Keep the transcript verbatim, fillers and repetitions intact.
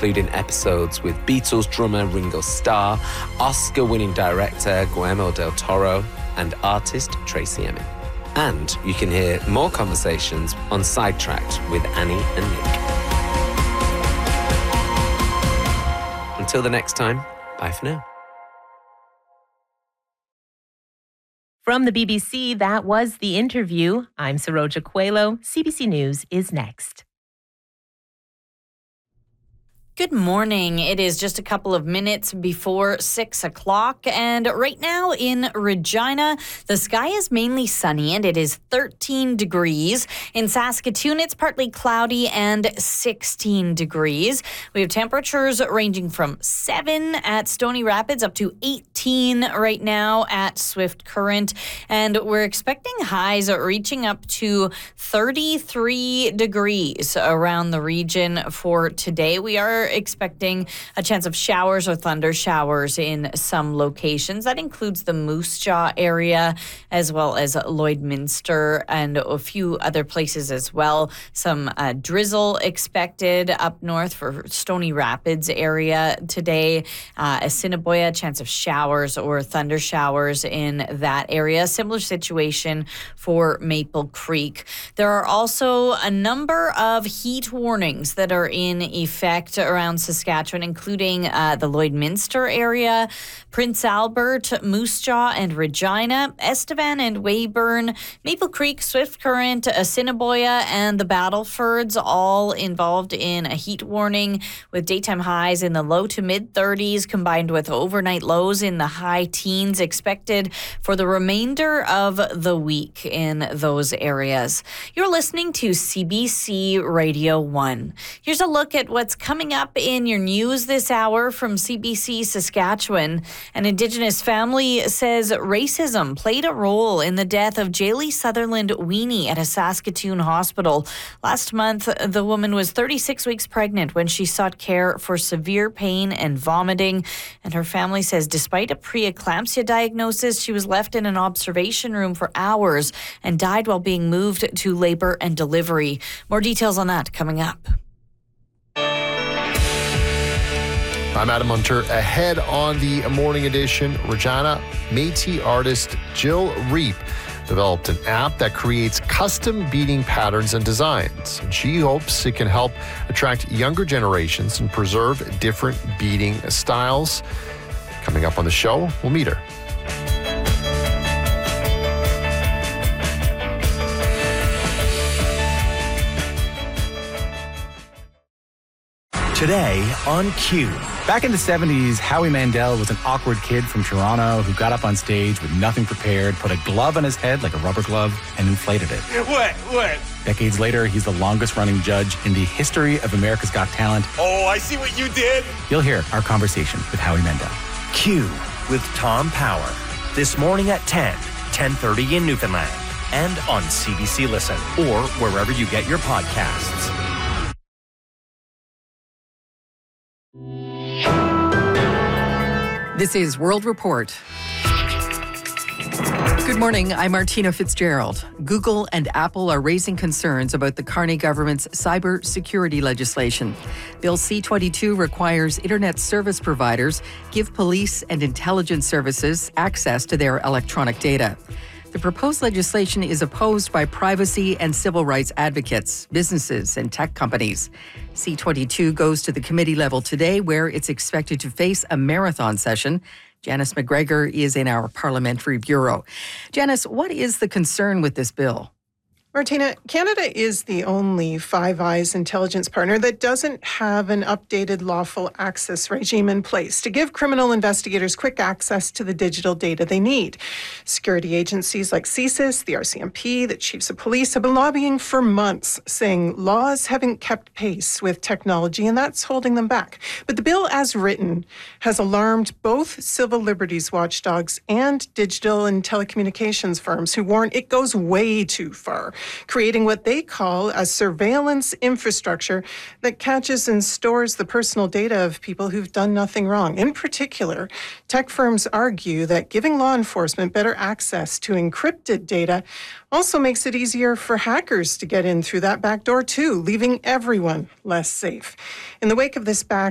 including episodes with Beatles drummer Ringo Starr, Oscar-winning director Guillermo del Toro, and artist Tracy Emin. And you can hear more conversations on Sidetracked with Annie and Nick. Until the next time, bye for now. From the B B C, that was The Interview. I'm Saroja Coelho. C B C News is next. Good morning. It is just a couple of minutes before six o'clock, and right now in Regina, the sky is mainly sunny and it is thirteen degrees. In Saskatoon, it's partly cloudy and sixteen degrees. We have temperatures ranging from seven at Stony Rapids up to eighteen right now at Swift Current, and we're expecting highs reaching up to thirty-three degrees around the region for today. We are expecting a chance of showers or thunder showers in some locations. That includes the Moose Jaw area as well as Lloydminster and a few other places as well. Some uh, drizzle expected up north for Stony Rapids area today. Uh, Assiniboia, chance of showers or thunder showers in that area. Similar situation for Maple Creek. There are also a number of heat warnings that are in effect around Saskatchewan, including uh, the Lloydminster area, Prince Albert, Moose Jaw and Regina, Estevan and Weyburn, Maple Creek, Swift Current, Assiniboia, and the Battlefords, all involved in a heat warning with daytime highs in the low to mid thirties combined with overnight lows in the high teens expected for the remainder of the week in those areas. You're listening to C B C Radio one. Here's a look at what's coming up in your news this hour from C B C Saskatchewan. An Indigenous family says racism played a role in the death of Jaylee Sutherland Weenie at a Saskatoon hospital. Last month, the woman was thirty-six weeks pregnant when she sought care for severe pain and vomiting. And her family says despite a preeclampsia diagnosis, she was left in an observation room for hours and died while being moved to labor and delivery. More details on that coming up. I'm Adam Munter. Ahead on the morning edition, Regina Métis artist Jill Reep developed an app that creates custom beading patterns and designs. And she hopes it can help attract younger generations and preserve different beading styles. Coming up on the show, we'll meet her. Today on Q. Back in the seventies, Howie Mandel was an awkward kid from Toronto who got up on stage with nothing prepared, put a glove on his head like a rubber glove, and inflated it. What? What? Decades later, he's the longest-running judge in the history of America's Got Talent. Oh, I see what you did. You'll hear our conversation with Howie Mandel. Q with Tom Power. This morning at ten, ten thirty in Newfoundland. And on C B C Listen or wherever you get your podcasts. This is World Report. Good morning, I'm Martina Fitzgerald. Google and Apple are raising concerns about the Carney government's cyber security legislation. Bill C twenty-two requires internet service providers give police and intelligence services access to their electronic data. The proposed legislation is opposed by privacy and civil rights advocates, businesses, and tech companies. C twenty-two goes to the committee level today, where it's expected to face a marathon session. Janice McGregor is in our parliamentary bureau. Janice, what is the concern with this bill? Martina, Canada is the only Five Eyes intelligence partner that doesn't have an updated lawful access regime in place to give criminal investigators quick access to the digital data they need. Security agencies like C S I S, the R C M P, the chiefs of police have been lobbying for months, saying laws haven't kept pace with technology, and that's holding them back. But the bill as written has alarmed both civil liberties watchdogs and digital and telecommunications firms who warn it goes way too far, creating what they call a surveillance infrastructure that catches and stores the personal data of people who've done nothing wrong. In particular, tech firms argue that giving law enforcement better access to encrypted data also makes it easier for hackers to get in through that back door too, leaving everyone less safe. In the wake of this back